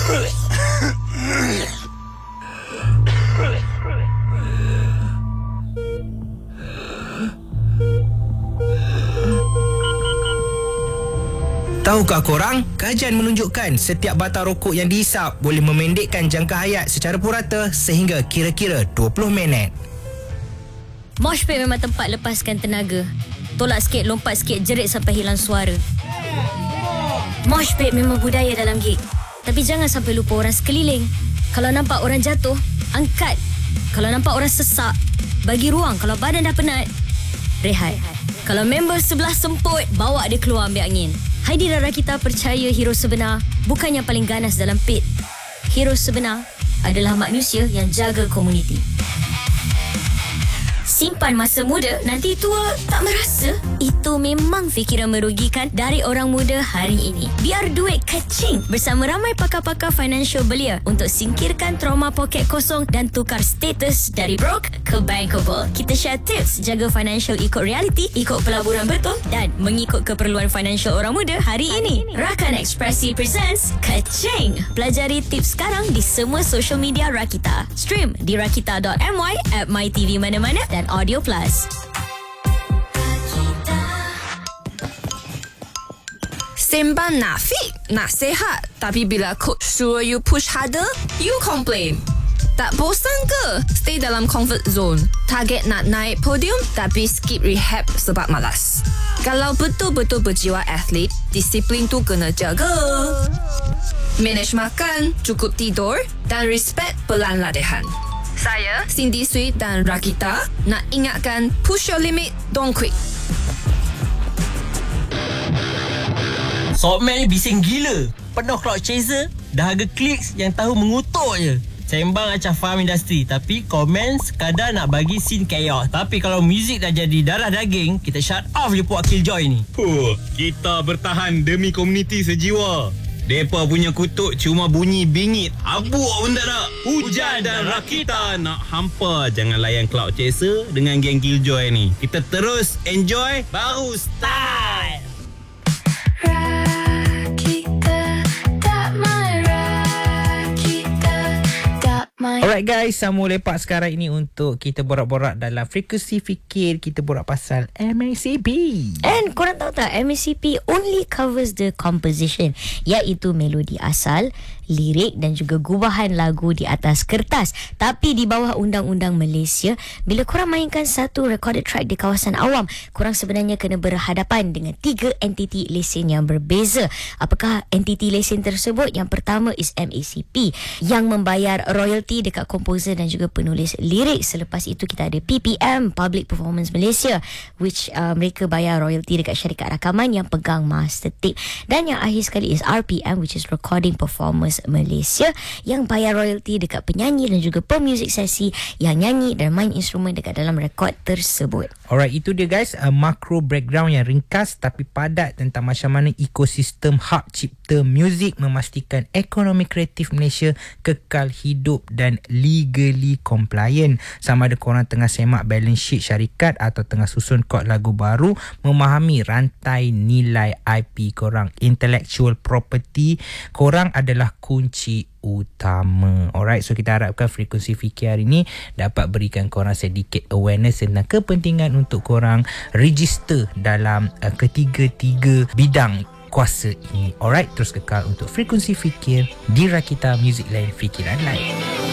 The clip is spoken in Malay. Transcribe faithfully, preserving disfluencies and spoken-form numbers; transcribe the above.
Tahukah korang, kajian menunjukkan setiap batang rokok yang dihisap boleh memendekkan jangka hayat secara purata sehingga kira-kira dua puluh minit. Mosh pit memang tempat lepaskan tenaga. Tolak sikit, lompat sikit, jerit sampai hilang suara. Mosh pit memang budaya dalam gig. Tapi jangan sampai lupa orang sekeliling. Kalau nampak orang jatuh, angkat. Kalau nampak orang sesak, bagi ruang. Kalau badan dah penat, rehat. Kalau member sebelah semput, bawa dia keluar ambil angin. Heidi dan Rakita percaya hero sebenar bukan yang paling ganas dalam pit. Hero sebenar adalah manusia yang jaga komuniti. Simpan masa muda, nanti tua tak merasa. Itu memang fikiran merugikan dari orang muda hari ini. Biar duit kecing bersama ramai pakar-pakar financial belia untuk singkirkan trauma poket kosong dan tukar status dari broke ke bankable. Kita share tips jaga financial ikut reality, ikut pelaburan betul dan mengikut keperluan financial orang muda hari ini. Rakan Ekspresi presents Kecing. Pelajari tips sekarang di semua social media Rakita. Stream di rakita dot my, app MyTV mana-mana dan Audio Plus. Sembang nak fit, nak sehat, tapi bila coach suruh you push harder, you complain. Tak bosan ke stay dalam comfort zone? Target nak naik podium tapi skip rehab sebab malas. Kalau betul-betul berjiwa atlet, disiplin tu kena jaga. Manage makan, cukup tidur dan respect pelan latihan. Saya, Cindy Sweet dan Rakita nak ingatkan push your limit, don't quit. Softman ni bising gila. Penuh crowd chaser, dah harga clicks yang tahu mengutuk je. Sembang macam farm industry, tapi komen sekadar nak bagi scene chaos. Tapi kalau muzik dah jadi darah daging, kita shut off je puak Killjoy ni. Huh, kita bertahan demi komuniti sejiwa. Depa punya kutuk cuma bunyi bingit. Abuk pun tak ada. Hujan dan Rakita nak hampa. Jangan layan cloud chaser dengan geng Killjoy ni. Kita terus enjoy, baru start. Alright guys, sama lepak sekarang ini untuk kita borak-borak dalam Frekuensi Fikir. Kita borak pasal M A C P. And korang tahu tak, M A C P only covers the composition, iaitu melodi asal, lirik dan juga gubahan lagu di atas kertas. Tapi di bawah Undang-Undang Malaysia, bila korang mainkan satu recorded track di kawasan awam, korang sebenarnya kena berhadapan dengan tiga entiti lesen yang berbeza. Apakah entiti lesen tersebut? Yang pertama is M A C P yang membayar royalty dekat komposer dan juga penulis lirik. Selepas itu kita ada P P M, Public Performance Malaysia, which uh, mereka bayar royalty dekat syarikat rakaman yang pegang master tape. Dan yang akhir sekali is R P M, which is Recording Performance Malaysia, yang bayar royalty dekat penyanyi dan juga pemuzik sesi yang nyanyi dan main instrumen dekat dalam rekod tersebut. Alright, itu dia guys, a macro background yang ringkas tapi padat tentang macam mana ekosistem hak cipta muzik memastikan ekonomi kreatif Malaysia kekal hidup dan legally compliant. Sama ada korang tengah semak balance sheet syarikat atau tengah susun kod lagu baru, memahami rantai nilai I P korang, intellectual property korang adalah kunci utama. Alright, so kita harapkan Frekuensi Fikir hari ni dapat berikan korang sedikit awareness tentang kepentingan untuk korang register dalam uh, ketiga-tiga bidang kuasa ini. Alright, terus kekal untuk Frekuensi Fikir di Rakita, Music Lain, Fikiran Lain.